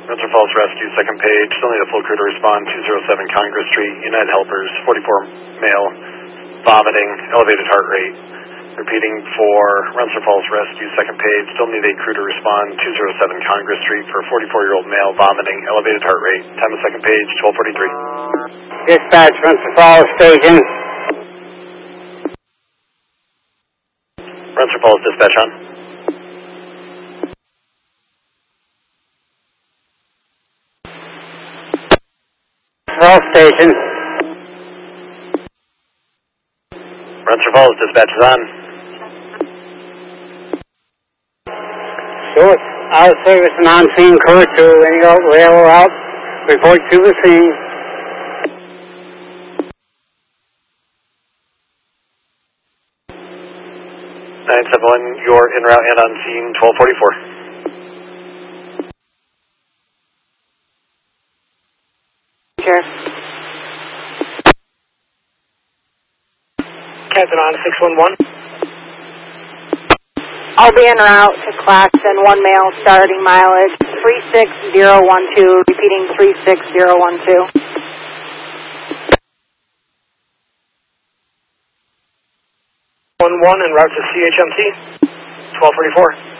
Rensselaer Falls Rescue, second page. Still need a full crew to respond. 207 Congress Street. United Helpers, 44 male, vomiting, elevated heart rate. Repeating for Rensselaer Falls Rescue, second page. Still need a crew to respond. 207 Congress Street for 44-year-old male, vomiting, elevated heart rate. Time of second page, 12:43. Dispatch, Rensselaer Falls Station. Rensselaer Falls dispatch on. Falls Station. Rensselaer Falls dispatch is on. Short out of service and on-scene crew to any rail route. Report to the scene. 971, you're en route and on scene, 1244. Sure. Captain on 611. I'll be en route to Claxton, 1 male, starting mileage 36012, repeating 36012. 11 en route to CHMC, 1244.